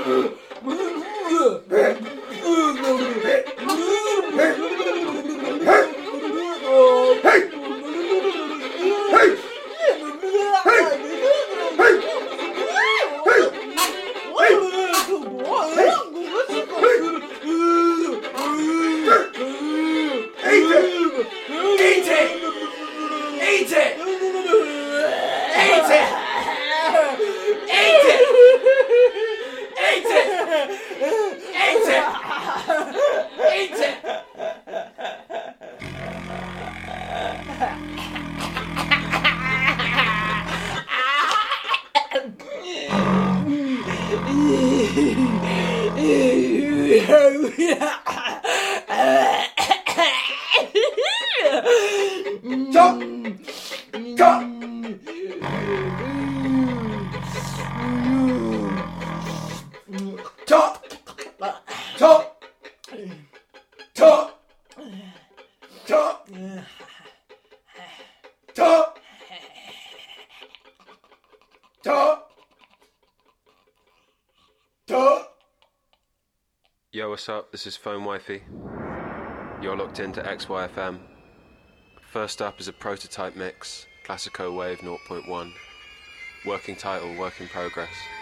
Yo, what's up? This is Phone Wifey. You're locked into XYFM. First up is a prototype mix, Classico Wave 0.1. Working title, work in progress.